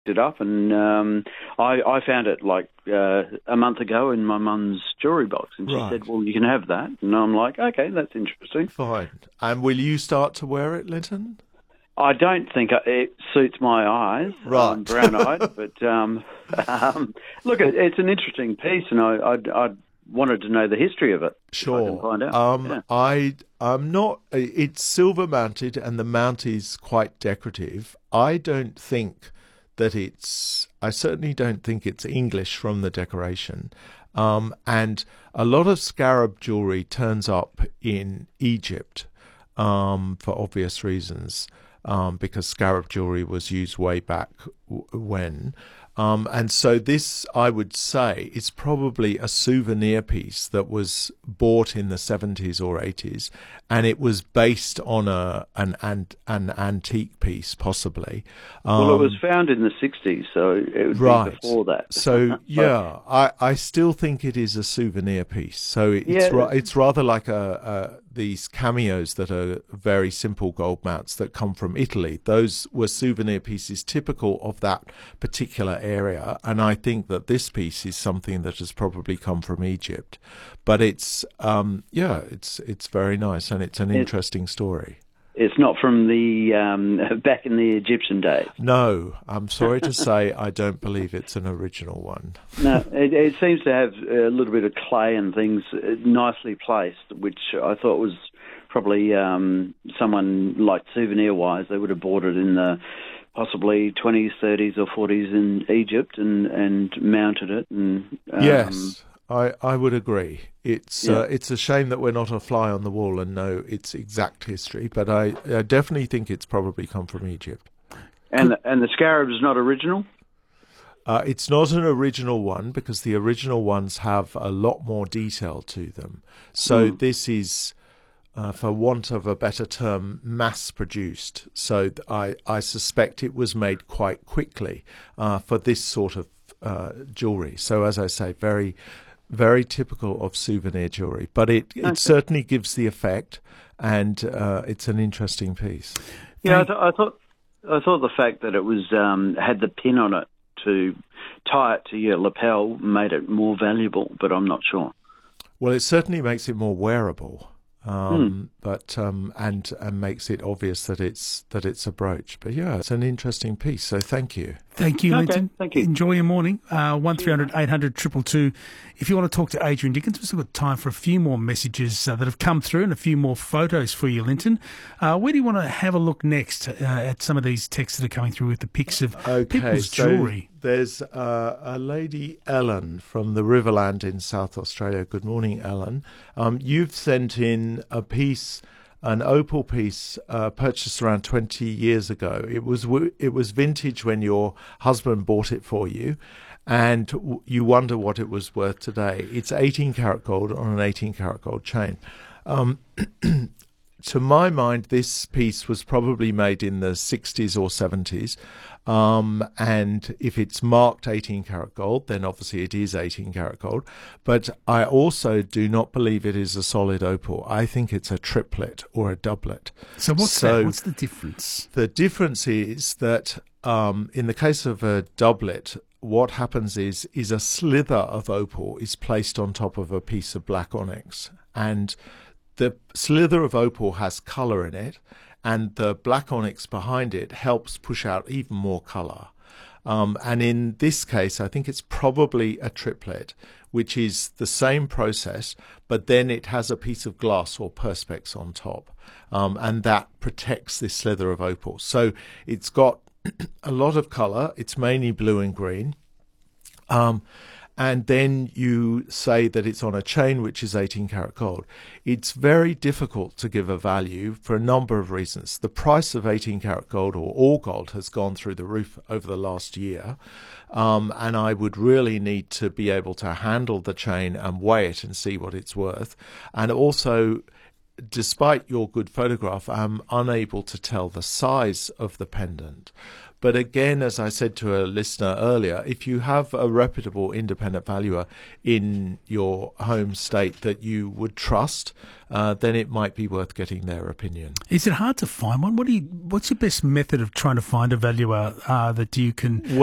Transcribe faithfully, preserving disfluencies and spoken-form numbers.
it up, and um, I, I found it like uh, a month ago in my mum's jewellery box, and she Right. said, well, you can have that. And I'm like, okay, that's interesting. Fine. And will you start to wear it, Linton? I don't think it suits my eyes, Right. um, brown-eyed, but um, um, look, it, it's an interesting piece, and I, I, I wanted to know the history of it. Sure. If I can find out. Um, yeah. I, I'm not. It's silver mounted, and the mount is quite decorative. I don't think that it's. I certainly don't think it's English from the decoration. Um, and a lot of scarab jewelry turns up in Egypt um, for obvious reasons. Um, because scarab jewelry was used way back w- when. Um, and so this, I would say, is probably a souvenir piece that was bought in the seventies or eighties, and it was based on a an an, an antique piece, possibly. Um, well, it was found in the sixties, so it would right. be before that. So, yeah, I, I still think it is a souvenir piece. So it's Yeah. ra- it's rather like a, a these cameos that are very simple gold mounts that come from Italy. Those were souvenir pieces typical of that particular area, and I think that this piece is something that has probably come from Egypt. But it's um, yeah, it's it's very nice, and it's an It- interesting story. It's not from the um, back in the Egyptian days. No, I'm sorry to say I don't believe it's an original one. No, it, it seems to have a little bit of clay and things uh, nicely placed, which I thought was probably um, someone, like souvenir-wise, they would have bought it in the possibly twenties, thirties or forties in Egypt and, and mounted it. And um, Yes, I, I would agree. It's Yeah. uh, it's a shame that we're not a fly on the wall and know its exact history, but I, I definitely think it's probably come from Egypt. And, and the scarab is not original? Uh, it's not an original one because the original ones have a lot more detail to them. So Mm. this is, uh, for want of a better term, mass-produced. So th- I, I suspect it was made quite quickly uh, for this sort of uh, jewellery. So as I say, very, very typical of souvenir jewellery. But it, it Okay. certainly gives the effect, and uh, it's an interesting piece. Yeah, I, th- I thought I thought the fact that it was um, had the pin on it to tie it to your lapel made it more valuable, but I'm not sure. Well, it certainly makes it more wearable, um, but um, and and makes it obvious that it's that it's a brooch. But yeah, it's an interesting piece. So thank you. Thank you, Okay, Linton. thank you. Enjoy your morning. Uh, one three hundred eight hundred two two two. If you want to talk to Adrian Dickens, we've still got time for a few more messages uh, that have come through and a few more photos for you, Linton. Uh, where do you want to have a look next uh, at some of these texts that are coming through with the pics of Okay, people's so jewellery? there's uh, a lady, Ellen, from the Riverland in South Australia. Good morning, Ellen. Um, you've sent in a piece, an opal piece uh, purchased around twenty years ago. It was w- it was vintage when your husband bought it for you, and w- you wonder what it was worth today. It's eighteen karat gold on an eighteen karat gold chain. Um, to my mind, this piece was probably made in the sixties or seventies. Um, and if it's marked eighteen karat gold, then obviously it is eighteen karat gold. But I also do not believe it is a solid opal. I think it's a triplet or a doublet. So what's so that? What's the difference? The difference is that um, in the case of a doublet, what happens is is a slither of opal is placed on top of a piece of black onyx, and the slither of opal has colour in it, and the black onyx behind it helps push out even more colour. Um, and in this case, I think it's probably a triplet, which is the same process, but then it has a piece of glass or perspex on top, um, and that protects this slither of opal. So it's got a lot of colour. It's mainly blue and green. Um, and then you say that it's on a chain which is eighteen karat gold. It's very difficult to give a value for a number of reasons. The price of eighteen karat gold or all gold has gone through the roof over the last year, um, and I would really need to be able to handle the chain and weigh it and see what it's worth. And also, despite your good photograph, I'm unable to tell the size of the pendant. But again, as I said to a listener earlier, if you have a reputable independent valuer in your home state that you would trust, uh, then it might be worth getting their opinion. Is it hard to find one? What do you? What's your best method of trying to find a valuer uh, that you can